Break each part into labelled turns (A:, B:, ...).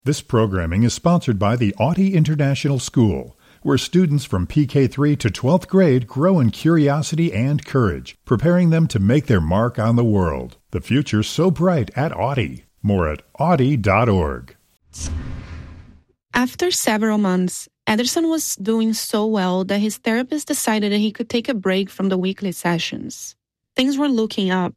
A: This programming is sponsored by the Audi International School, where students from PK3 to 12th grade grow in curiosity and courage, preparing them to make their mark on the world. The future's so bright at Audi. More at audi.org.
B: After several months, Ederson was doing so well that his therapist decided that he could take a break from the weekly sessions. Things were looking up.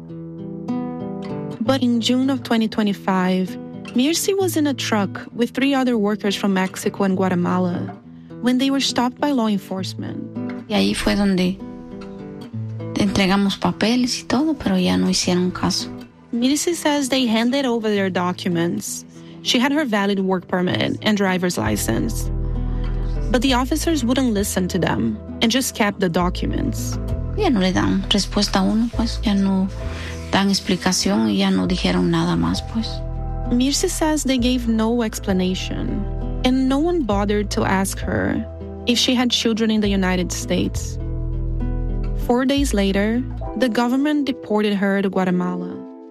B: But in June of 2025, Mircea was in a truck with 3 other workers from Mexico and Guatemala when they were stopped by law enforcement.
C: Y ahí fue donde entregamos papeles y todo, pero ya no hicieron caso.
B: Mircea says they handed over their documents. She had her valid work permit and driver's license. But the officers wouldn't listen to them and just kept the documents.
C: Ya no le dan respuesta a uno, pues. Ya no dan explicación y ya no dijeron nada más, pues.
B: Mircea says they gave no explanation, and no one bothered to ask her if she had children in the United States. 4 days later, the government deported her to Guatemala.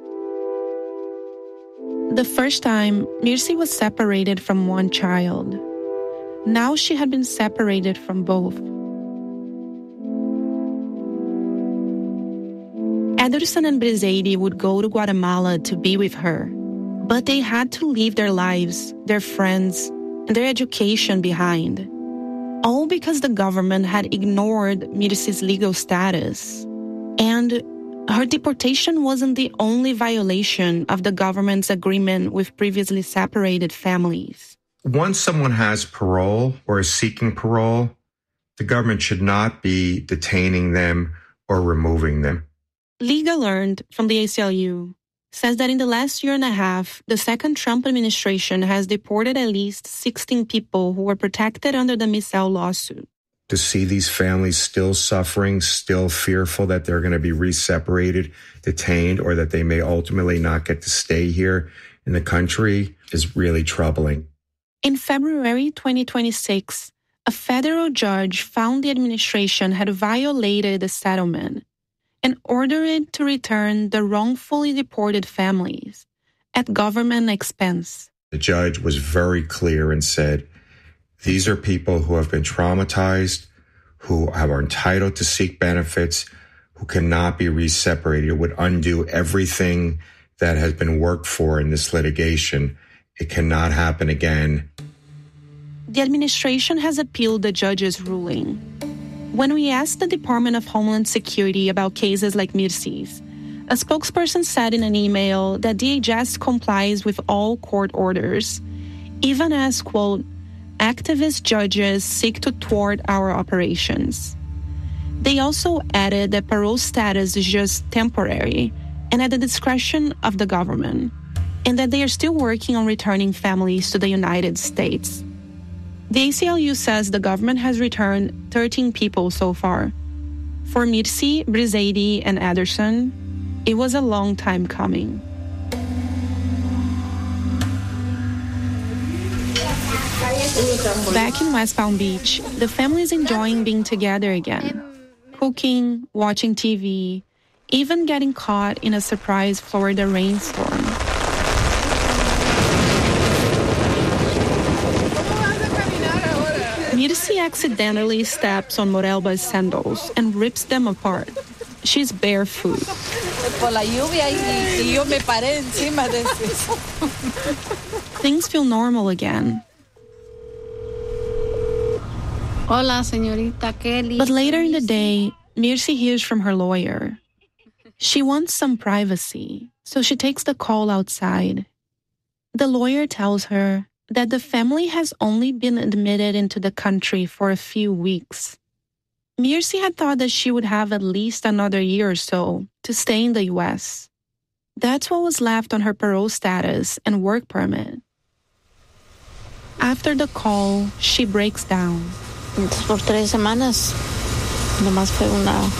B: The first time, Mircea was separated from one child. Now she had been separated from both. Ederson and Briseide would go to Guatemala to be with her, but they had to leave their lives, their friends, and their education behind, all because the government had ignored Mircea's legal status. And her deportation wasn't the only violation of the government's agreement with previously separated families.
D: Once someone has parole or is seeking parole, the government should not be detaining them or removing them.
B: Liga learned from the ACLU says that in the last year and a half, the second Trump administration has deported at least 16 people who were protected under the Missel lawsuit.
D: To see these families still suffering, still fearful that they're going to be re-separated, detained, or that they may ultimately not get to stay here in the country is really troubling.
B: In February 2026, a federal judge found the administration had violated the settlement and ordered it to return the wrongfully deported families at government expense.
D: The judge was very clear and said, these are people who have been traumatized, who are entitled to seek benefits, who cannot be re-separated. It would undo everything that has been worked for in this litigation. It cannot happen again.
B: The administration has appealed the judge's ruling. When we asked the Department of Homeland Security about cases like Mircea's, a spokesperson said in an email that DHS complies with all court orders, even as, quote, activist judges seek to thwart our operations. They also added that parole status is just temporary and at the discretion of the government, and that they are still working on returning families to the United States. The ACLU says the government has returned 13 people so far. For Mircea, Briseide, and Ederson, it was a long time coming. Back in West Palm Beach, the family is enjoying being together again. Cooking, watching TV, even getting caught in a surprise Florida rainstorm. Mircea accidentally steps on Morelba's sandals and rips them apart. She's barefoot. Things feel normal again.
C: Hola, señorita Kelly.
B: But later in the day, Mircea hears from her lawyer. She wants some privacy, so she takes the call outside. The lawyer tells her that the family has only been admitted into the country for a few weeks. Mircea had thought that she would have at least another year or so to stay in the U.S. That's what was left on her parole status and work permit. After the call, she breaks down.
C: Por 3 semanas, nomás fue una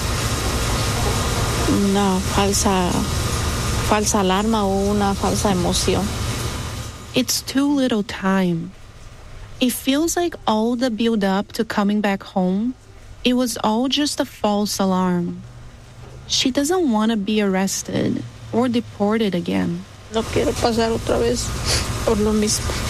C: falsa alarma o una falsa emoción.
B: It's too little time. It feels like all the build-up to coming back home, it was all just a false alarm. She doesn't want to be arrested or deported again.
E: No quiero pasar otra vez por lo mismo.